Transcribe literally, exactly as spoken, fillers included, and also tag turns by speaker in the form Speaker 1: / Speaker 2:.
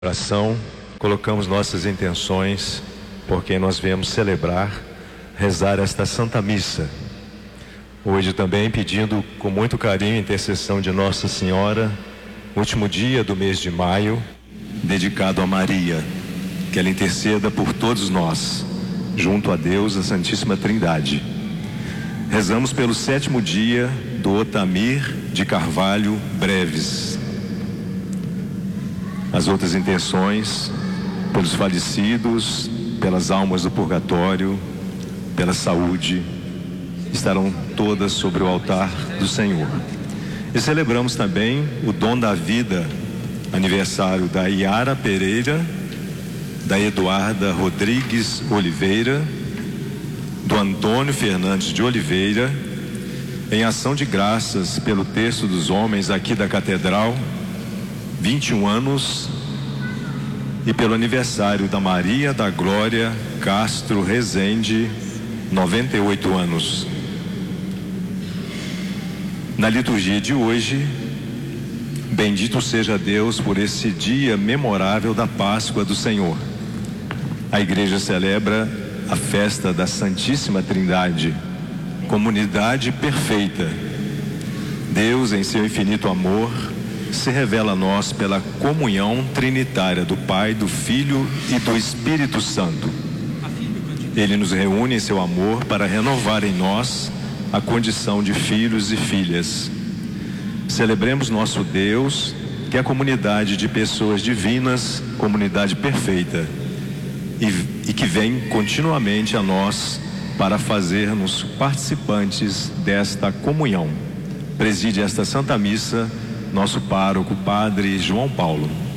Speaker 1: Oração, colocamos nossas intenções por quem nós viemos celebrar, rezar esta Santa Missa. Hoje também pedindo com muito carinho a intercessão de Nossa Senhora, último dia do mês de maio, dedicado a Maria, que ela interceda por todos nós, junto a Deus, a Santíssima Trindade. Rezamos pelo sétimo dia do Otamir de Carvalho Breves. As outras intenções, pelos falecidos, pelas almas do purgatório, pela saúde, estarão todas sobre o altar do Senhor. E celebramos também o dom da vida, aniversário da Iara Pereira, da Eduarda Rodrigues Oliveira, do Antônio Fernandes de Oliveira, em ação de graças pelo Terço dos Homens aqui da Catedral, vinte e um anos, e pelo aniversário da Maria da Glória Castro Rezende, noventa e oito anos. Na liturgia de hoje, bendito seja Deus por esse dia memorável da Páscoa do Senhor. A Igreja celebra a festa da Santíssima Trindade, comunidade perfeita. Deus, em seu infinito amor, se revela a nós pela comunhão trinitária do Pai, do Filho e do Espírito Santo. Ele nos reúne em seu amor para renovar em nós a condição de filhos e filhas. Celebremos nosso Deus, que é a comunidade de pessoas divinas, comunidade perfeita, e, e que vem continuamente a nós para fazer-nos participantes desta comunhão. Preside esta Santa Missa nosso pároco, Padre João Paulo.